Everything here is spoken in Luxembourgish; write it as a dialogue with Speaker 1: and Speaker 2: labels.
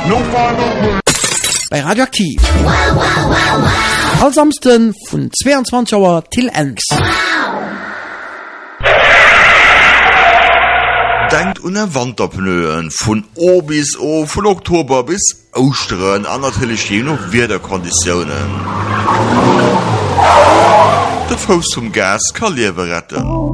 Speaker 1: Bei Radioaktiv. All Samsten von 22 Uhr till 1.
Speaker 2: Denkt an Wanderpnöen von O bis O, von Oktober bis Ostern, an natürlich je noch Wetterkonditionen. Der Fuß zum Gas kann Leben retten.